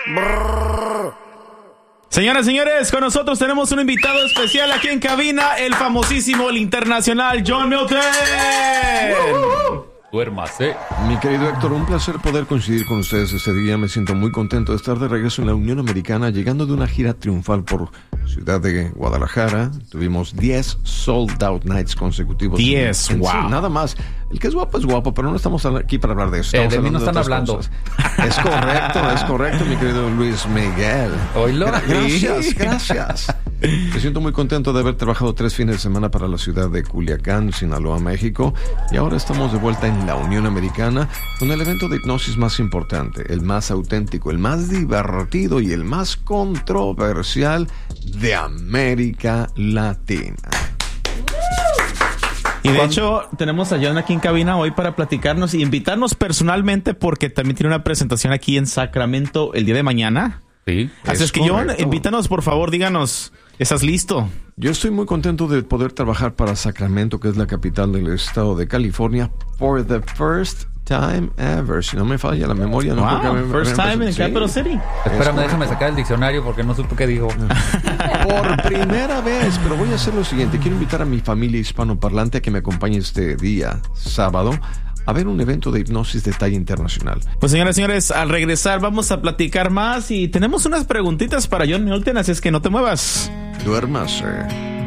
Señoras y señores, con nosotros tenemos un invitado especial aquí en cabina, el famosísimo, el internacional John Milton. Duérmase. Mi querido Héctor, un placer poder coincidir con ustedes este día. Me siento muy contento de estar de regreso en la Unión Americana, llegando de una gira triunfal por Ciudad de Guadalajara. Tuvimos 10 sold out nights consecutivos. 10, wow. Sí, nada más. El que es guapo, pero no estamos aquí para hablar de eso. De mí no están hablando. Cosas. Es correcto, mi querido Luis Miguel. Oílo. Gracias. Me siento muy contento de haber trabajado 3 fines de semana para la ciudad de Culiacán, Sinaloa, México. Y ahora estamos de vuelta en la Unión Americana con el evento de hipnosis más importante, el más auténtico, el más divertido y el más controversial de América Latina. Y de hecho, tenemos a John aquí en cabina hoy para platicarnos y invitarnos personalmente porque también tiene una presentación aquí en Sacramento el día de mañana. Sí. Así es que, John, invítanos, por favor, díganos, ¿estás listo? Yo estoy muy contento de poder trabajar para Sacramento, que es la capital del estado de California, for the first time ever. Si no me falla la memoria, no creo que first time in Capital City. Espérame, déjame sacar el diccionario porque no supe qué dijo. Por primera vez, pero voy a hacer lo siguiente. Quiero invitar a mi familia hispanoparlante a que me acompañe este día, sábado, a ver un evento de hipnosis de talla internacional. Pues señoras y señores, al regresar vamos a platicar más y tenemos unas preguntitas para John Milton, así es que no te muevas. Duérmase.